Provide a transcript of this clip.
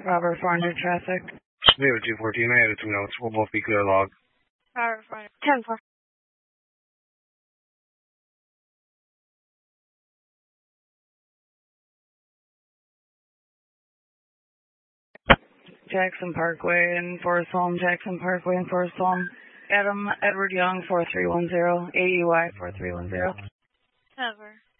Robert 400 traffic. 0214, I added 2 notes. We'll both be clear log. Robert 400. 10-4. Jackson Parkway and Forest Home, Jackson Parkway and Forest Home. Adam Edward Young 4310, AEY 4310. 10-4.